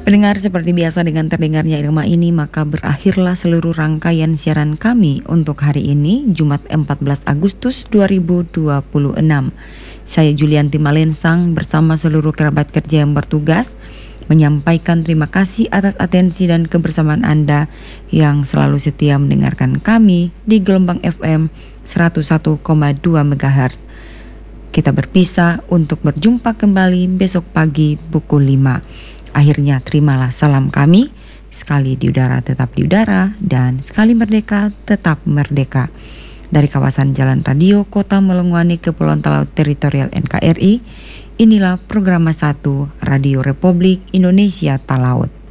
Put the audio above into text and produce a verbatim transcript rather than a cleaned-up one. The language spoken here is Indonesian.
Pendengar, seperti biasa dengan terdengarnya irama ini, maka berakhirlah seluruh rangkaian siaran kami untuk hari ini, Jumat empat belas Agustus dua ribu dua puluh enam. Saya Julianti Malensang bersama seluruh kerabat kerja yang bertugas menyampaikan terima kasih atas atensi dan kebersamaan Anda yang selalu setia mendengarkan kami di gelombang F M seratus satu koma dua megahertz. Kita berpisah untuk berjumpa kembali besok pagi pukul lima. Akhirnya terimalah salam kami, sekali di udara tetap di udara, dan sekali merdeka tetap merdeka. Dari kawasan Jalan Radio Kota Melengwani Kepulauan Talaut Teritorial N K R I, inilah program satu Radio Republik Indonesia Talaut.